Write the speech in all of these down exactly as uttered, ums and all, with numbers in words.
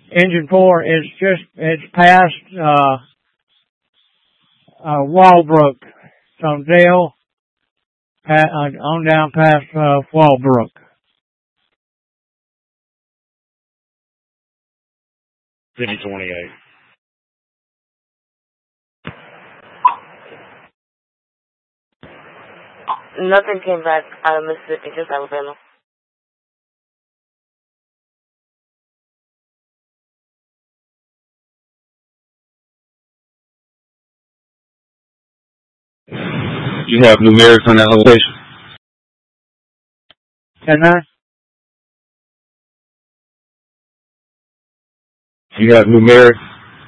Engine four is just, it's past, uh, uh, Walbrook. It's on Dale, uh, on down past, uh, Walbrook. City twenty-eight. Nothing came back out of Mississippi, just Alabama. You have numerics on that location? Can I? You have numerics?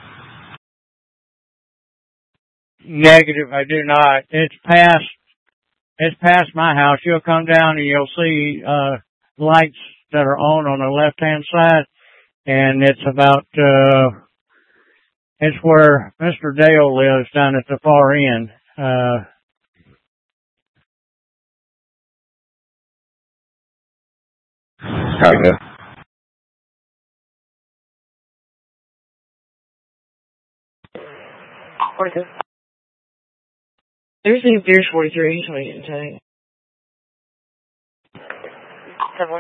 Negative, I do not. It's past, it's past my house. You'll come down and you'll see, uh, lights that are on on the left-hand side. And it's about, uh, it's where Mister Dale lives down at the far end. Uh, Okay. forty-two. There's any Beers forty-three, so you can tell you. Seven.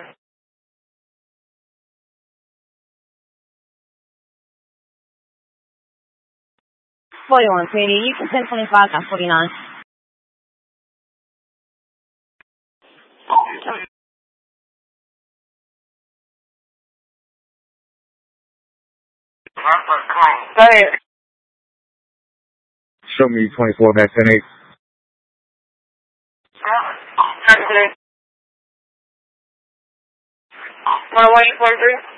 forty-one, Katie. You can ten twenty-five at forty-nine. Go ahead. Show me twenty-four back ten eight. thirty-three. one oh one, forty-three.